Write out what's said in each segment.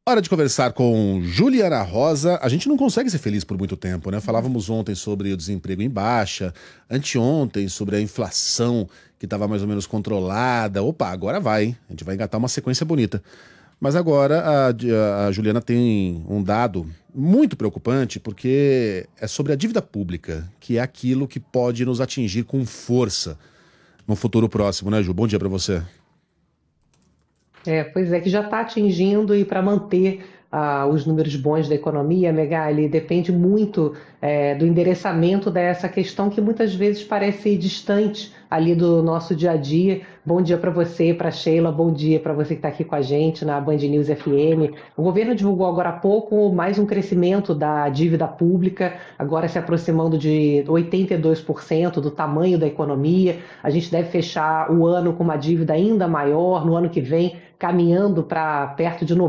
Hora de conversar com Juliana Rosa. A gente não consegue ser feliz por muito tempo, né? Falávamos ontem sobre o desemprego em baixa, anteontem sobre a inflação que estava mais ou menos controlada. Opa, agora vai, hein? A gente vai engatar uma sequência bonita. Mas agora a Juliana tem um dado muito preocupante, porque é sobre a dívida pública, que é aquilo que pode nos atingir com força no futuro próximo, né, Ju? Bom dia para você. Pois é, que já está atingindo e para manter os números bons da economia, Megali, depende muito do endereçamento dessa questão que muitas vezes parece distante ali do nosso dia a dia. Bom dia para você, para Sheila, bom dia para você que está aqui com a gente na Band News FM. O governo divulgou agora há pouco mais um crescimento da dívida pública, agora se aproximando de 82% do tamanho da economia. A gente deve fechar o ano com uma dívida ainda maior, no ano que vem caminhando para perto de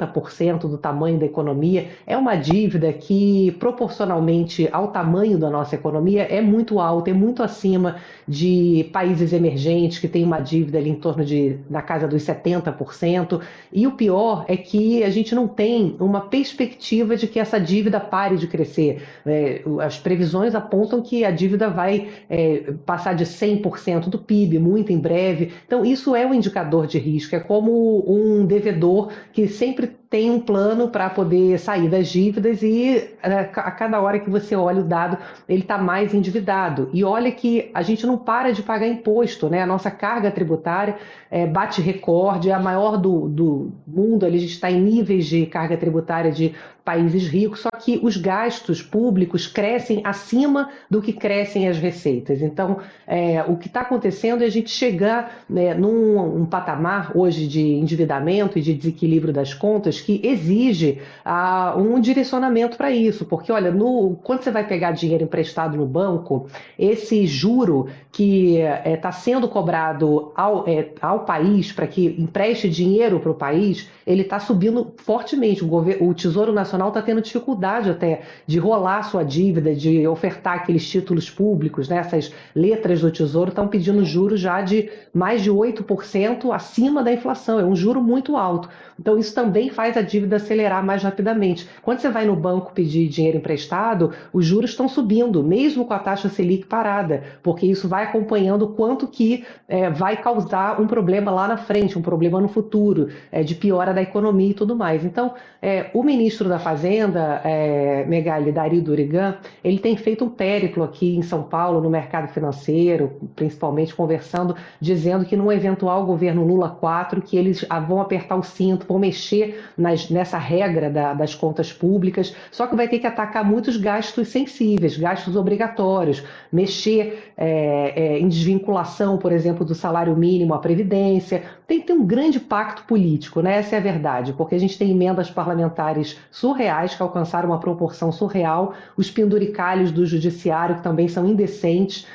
90% do tamanho da economia. É uma dívida que, proporcionalmente ao tamanho da nossa economia, é muito alta, é muito acima de países emergentes que têm uma dívida ali em torno de, na casa dos 70%. E o pior é que a gente não tem uma perspectiva de que essa dívida pare de crescer. As previsões apontam que a dívida vai passar de 100% do PIB muito em breve. Então, isso é um indicador de risco, é como um devedor que sempre tem um plano para poder sair das dívidas e a cada hora que você olha o dado, ele está mais endividado. E olha que a gente não para de pagar imposto, né? A nossa carga tributária bate recorde, é a maior do mundo, ali a gente está em níveis de carga tributária de países ricos, só que os gastos públicos crescem acima do que crescem as receitas. Então, o que está acontecendo é a gente chegar, né, num um patamar hoje de endividamento e de desequilíbrio das contas que exige um direcionamento para isso, porque olha, quando você vai pegar dinheiro emprestado no banco, esse juro que está sendo cobrado ao país para que empreste dinheiro para o país, ele está subindo fortemente. O Tesouro Nacional está tendo dificuldade até de rolar sua dívida, de ofertar aqueles títulos públicos, né? Essas letras do Tesouro estão pedindo juros já de mais de 8% acima da inflação. É um juro muito alto. Então, isso também faz a dívida acelerar mais rapidamente. Quando você vai no banco pedir dinheiro emprestado, os juros estão subindo, mesmo com a taxa Selic parada, porque isso vai acompanhando o quanto que vai causar um problema lá na frente, um problema no futuro, de piora da economia e tudo mais. Então, o ministro da Fazenda, Megali, Dario Durigan, ele tem feito um périplo aqui em São Paulo, no mercado financeiro, principalmente conversando, dizendo que num eventual governo Lula 4, que eles vão apertar o cinto, vão mexer nessa regra das contas públicas, só que vai ter que atacar muitos gastos sensíveis, gastos obrigatórios, mexer em desvinculação, por exemplo, do salário mínimo à Previdência. Tem que ter um grande pacto político, né? Essa é a verdade, porque a gente tem emendas parlamentares surreais que alcançaram uma proporção surreal, os penduricalhos do judiciário que também são indecentes.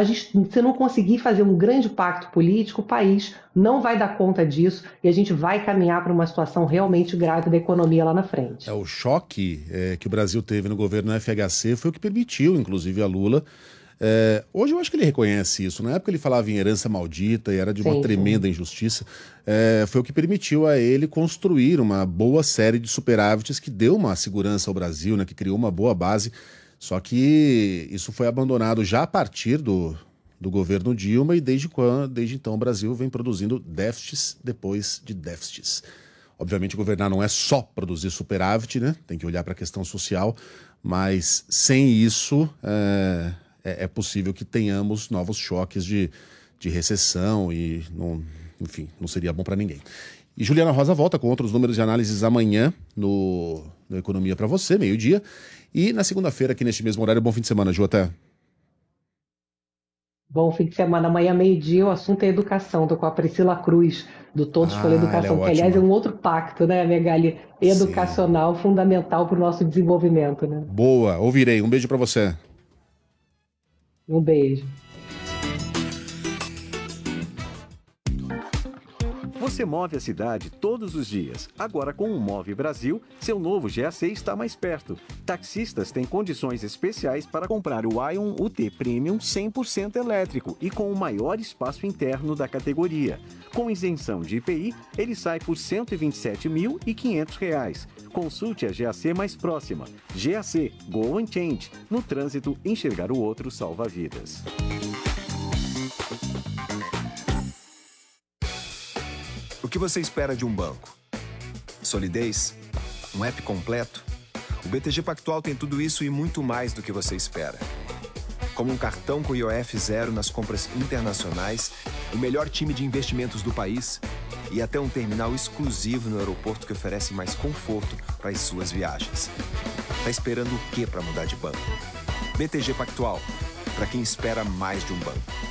Se não conseguir fazer um grande pacto político, o país não vai dar conta disso e a gente vai caminhar para uma situação realmente grave da economia lá na frente. O choque que o Brasil teve no governo FHC foi o que permitiu, inclusive, a Lula. Hoje eu acho que ele reconhece isso. Na época ele falava em herança maldita e era de uma Sim, sim. tremenda injustiça. Foi o que permitiu a ele construir uma boa série de superávites que deu uma segurança ao Brasil, né, que criou uma boa base. Só que isso foi abandonado já a partir do governo Dilma e desde então o Brasil vem produzindo déficits depois de déficits. Obviamente governar não é só produzir superávit, né? Tem que olhar para a questão social, mas sem isso é possível que tenhamos novos choques de recessão e, não, enfim, não seria bom para ninguém. E Juliana Rosa volta com outros números de análises amanhã no Economia para você, meio-dia. E na segunda-feira, aqui neste mesmo horário. Bom fim de semana, Ju, até. Bom fim de semana. Amanhã, meio-dia, o assunto é educação. Estou com a Priscila Cruz, do Todos pela Ah, ela é Educação, que, aliás, é ótima. um outro pacto, né, Megali? Sim. Educacional, fundamental para o nosso desenvolvimento, né? Boa, ouvirei. Um beijo para você. Um beijo. Você move a cidade todos os dias. Agora, com o Move Brasil, seu novo GAC está mais perto. Taxistas têm condições especiais para comprar o Ion UT Premium 100% elétrico e com o maior espaço interno da categoria. Com isenção de IPI, ele sai por R$ 127.500. Consulte a GAC mais próxima. GAC, Go and Change. No trânsito, enxergar o outro salva vidas. O que você espera de um banco? Solidez? Um app completo? O BTG Pactual tem tudo isso e muito mais do que você espera. Como um cartão com IOF zero nas compras internacionais, o melhor time de investimentos do país e até um terminal exclusivo no aeroporto que oferece mais conforto para as suas viagens. Tá esperando o quê para mudar de banco? BTG Pactual, para quem espera mais de um banco.